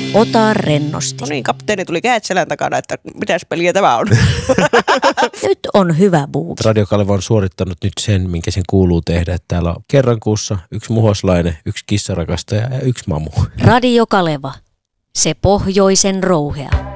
Ota rennosti. No niin, kapteeni tuli kädet selän takana, että mitäs peliä tämä on. Nyt on hyvä buuki. Radio Kaleva on suorittanut nyt sen, minkä sen kuuluu tehdä. Että täällä on kerran kuussa 1 muhoslainen, 1 kissarakastaja ja 1 mamu. Radio Kaleva. Se pohjoisen rouhea.